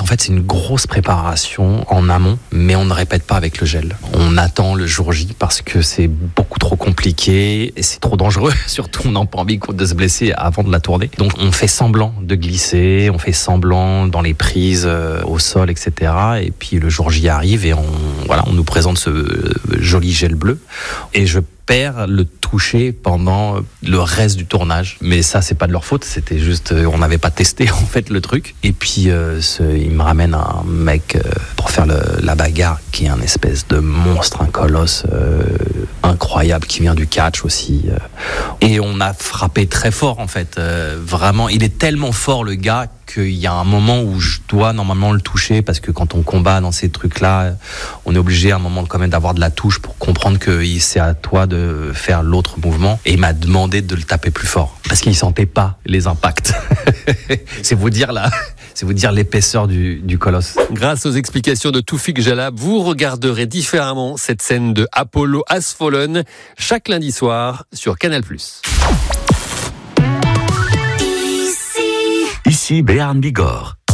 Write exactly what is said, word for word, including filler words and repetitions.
fait, c'est une grosse préparation en amont, mais on ne répète pas avec le gel. On attend le jour J parce que c'est beaucoup trop compliqué et c'est trop dangereux. Surtout, on n'a pas envie de se blesser avant de la tourner. Donc, on fait semblant de glisser, on fait semblant dans les prises, euh, au sol, et cetera. Et puis, le jour J arrive et on, voilà, on nous présente ce euh, joli gel bleu. Et je perds le toucher pendant le reste du tournage, mais ça c'est pas de leur faute, c'était juste on n'avait pas testé en fait le truc. Et puis euh, ce, il me ramène un mec euh, pour faire le, la bagarre qui est un espèce de monstre, un colosse euh, incroyable qui vient du catch aussi. Euh, et on a frappé très fort en fait, euh, vraiment. Il est tellement fort le gars qu'il y a un moment où je dois normalement le toucher parce que quand on combat dans ces trucs-là, on est obligé à un moment quand même d'avoir de la touche pour comprendre que c'est à toi de faire l'autre mouvement. Et il m'a demandé de le taper plus fort parce qu'il sentait pas les impacts. c'est vous dire là, c'est vous dire l'épaisseur du, du colosse. Grâce aux explications de Toufik Jalab, vous regarderez différemment cette scène de Apollo Has Fallen chaque lundi soir sur Canal plus. Ici Béarn Bigorre.